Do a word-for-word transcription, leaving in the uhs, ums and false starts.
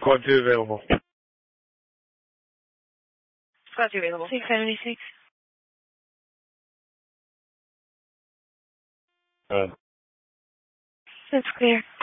Quad two available. Squad two available. six seventy-six. Good. That's clear.